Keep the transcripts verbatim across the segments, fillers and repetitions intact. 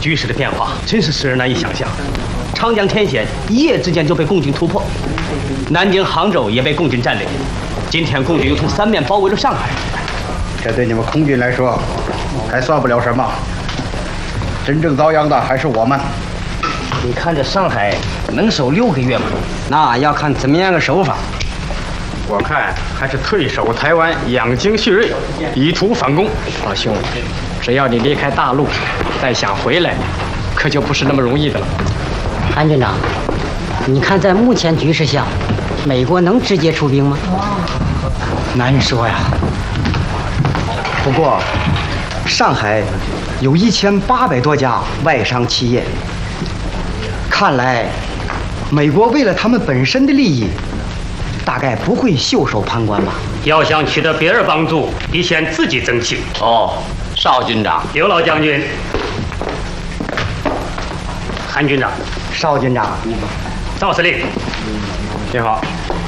局势的变化真是使人难以想象。长江天险一夜之间就被共军突破，南京、杭州也被共军占领。今天共军又从三面包围着上海， 这对你们空军来说还算不了什么，真正遭殃的还是我们。 你看这上海能守六个月吗？那要看怎么样个守法。 我看还是退守台湾，养精蓄锐，以图反攻。老兄，只要你离开大陆，再想回来，可就不是那么容易的了。 韩军长，你看在目前局势下，美国能直接出兵吗？ 难说呀。不过，上海有一千八百多家外商企业，看来美国为了他们本身的利益，大概不会袖手旁观吧。 要想取得别人帮助，必先自己争气。 哦，邵军长， 刘老将军，韩军长， 邵军长， 赵司令， 你好。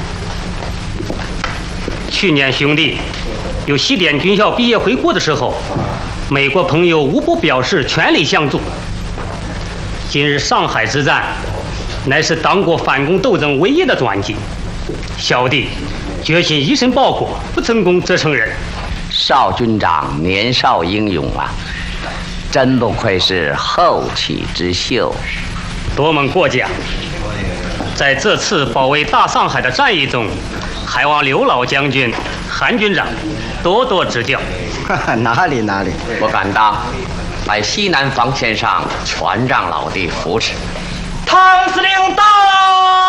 去年兄弟有西点军校毕业回国的时候，美国朋友无不表示全力相助。今日上海之战，乃是党国反攻斗争唯一的转机。小弟决心以身报国，不成功则成仁。 邵军长年少英勇啊，真不愧是后起之秀。 多蒙过奖。在这次保卫大上海的战役中，还望刘老将军、韩军长多多指教。 哪里哪里， 我敢当在西南防线上全仗老弟扶持。 唐司令到。